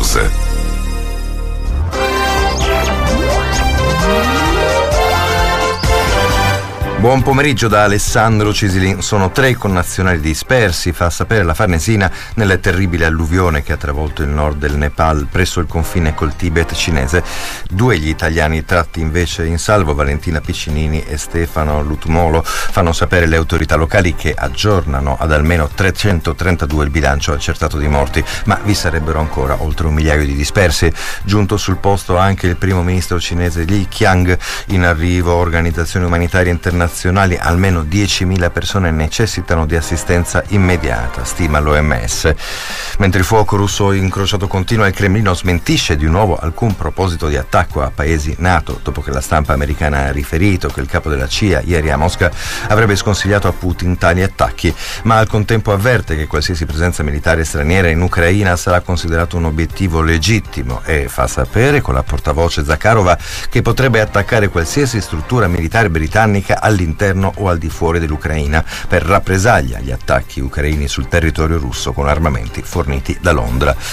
News. Buon pomeriggio da Alessandro Cisilin. Sono 3 connazionali dispersi, fa sapere la Farnesina, nella terribile alluvione che ha travolto il nord del Nepal presso il confine col Tibet cinese. 2 gli italiani tratti invece in salvo, Valentina Piccinini e Stefano Lutmolo, fanno sapere le autorità locali che aggiornano ad almeno 332 il bilancio accertato di morti, ma vi sarebbero ancora oltre 1 migliaio di dispersi. Giunto sul posto anche il primo ministro cinese Li Qiang. In arrivo organizzazioni umanitarie internazionali, almeno 10.000 persone necessitano di assistenza immediata, stima l'OMS. Mentre il fuoco russo incrociato continua, il Cremlino smentisce di nuovo alcun proposito di attacco a paesi NATO, dopo che la stampa americana ha riferito che il capo della CIA ieri a Mosca avrebbe sconsigliato a Putin tali attacchi, ma al contempo avverte che qualsiasi presenza militare straniera in Ucraina sarà considerato un obiettivo legittimo e fa sapere con la portavoce Zakharova che potrebbe attaccare qualsiasi struttura militare britannica all'interno o al di fuori dell'Ucraina per rappresaglia agli attacchi ucraini sul territorio russo con armamenti forniti da Londra.